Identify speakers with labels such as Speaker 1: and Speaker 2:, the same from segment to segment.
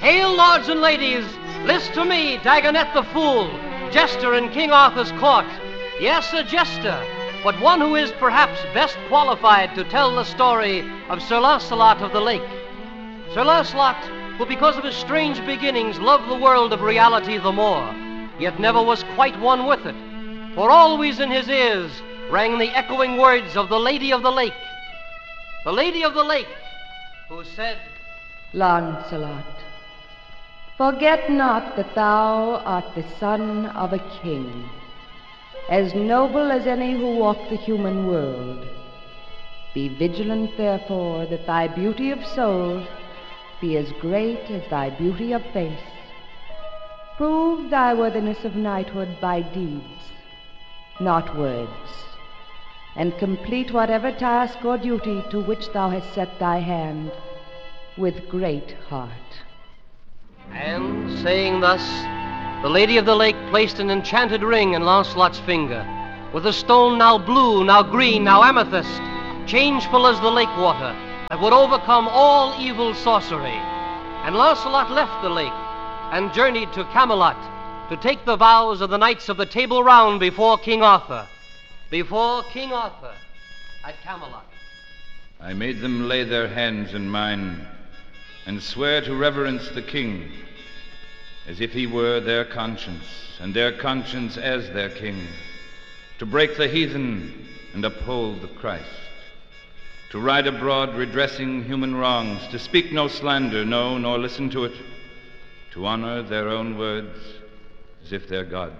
Speaker 1: Hail, lords and ladies, list to me, Dagonet the Fool, jester in King Arthur's court. Yes, a jester, but one who is perhaps best qualified to tell the story of Sir Lancelot of the Lake. Sir Lancelot, who because of his strange beginnings loved the world of reality the more, yet never was quite one with it, for always in his ears rang the echoing words of the Lady of the Lake. The Lady of the Lake, who said,
Speaker 2: Lancelot, forget not that thou art the son of a king, as noble as any who walk the human world. Be vigilant, therefore, that thy beauty of soul be as great as thy beauty of face. Prove thy worthiness of knighthood by deeds, not words, and complete whatever task or duty to which thou hast set thy hand with great heart.
Speaker 1: And saying thus, the Lady of the Lake placed an enchanted ring in Lancelot's finger, with a stone now blue, now green, now amethyst, changeful as the lake water, that would overcome all evil sorcery. And Lancelot left the lake and journeyed to Camelot to take the vows of the knights of the Table Round before King Arthur. Before King Arthur at Camelot.
Speaker 3: I made them lay their hands in mine and swear to reverence the king as if he were their conscience, and their conscience as their king, to break the heathen and uphold the Christ, to ride abroad redressing human wrongs, to speak no slander, no, nor listen to it, to honor their own words as if they're God's.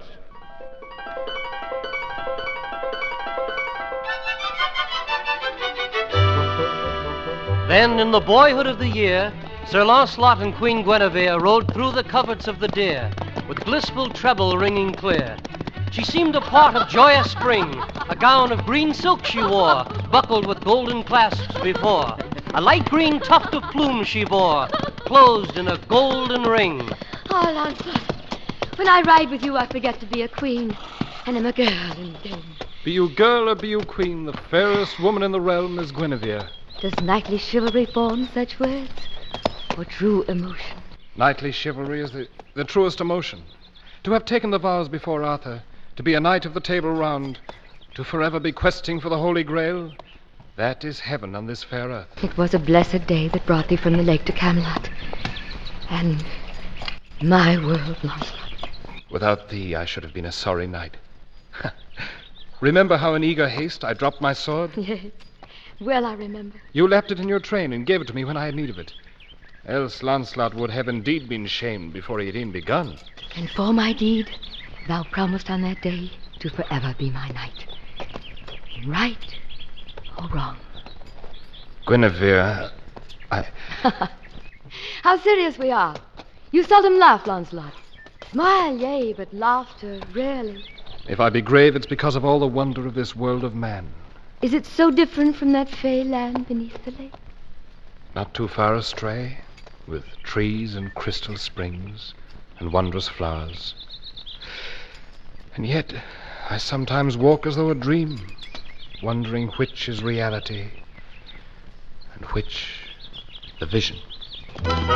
Speaker 1: Then, in the boyhood of the year, Sir Lancelot and Queen Guinevere rode through the coverts of the deer, with blissful treble ringing clear. She seemed a part of joyous spring, a gown of green silk she wore, buckled with golden clasps before. A light green tuft of plume she bore, closed in a golden ring.
Speaker 4: Oh, Lancelot, when I ride with you, I forget to be a queen, and am a girl indeed.
Speaker 5: Be you girl or be you queen, the fairest woman in the realm is Guinevere.
Speaker 4: Does knightly chivalry form such words, or true emotion?
Speaker 5: Knightly chivalry is the truest emotion. To have taken the vows before Arthur, to be a knight of the Table Round, to forever be questing for the Holy Grail, that is heaven on this fair earth.
Speaker 4: It was a blessed day that brought thee from the lake to Camelot, and my world, Lancelot.
Speaker 5: Without thee, I should have been a sorry knight. Remember how in eager haste I dropped my sword?
Speaker 4: Yes, well I remember.
Speaker 5: You lapped it in your train and gave it to me when I had need of it. Else Lancelot would have indeed been shamed before he had even begun.
Speaker 4: And for my deed, thou promised on that day to forever be my knight. In right or wrong?
Speaker 5: Guinevere,
Speaker 4: How serious we are. You seldom laugh, Lancelot. Smile, yea, but laughter rarely.
Speaker 5: If I be grave, it's because of all the wonder of this world of man.
Speaker 4: Is it so different from that fey land beneath the lake?
Speaker 5: Not too far astray, with trees and crystal springs and wondrous flowers. And yet, I sometimes walk as though a dream, wondering which is reality and which the vision.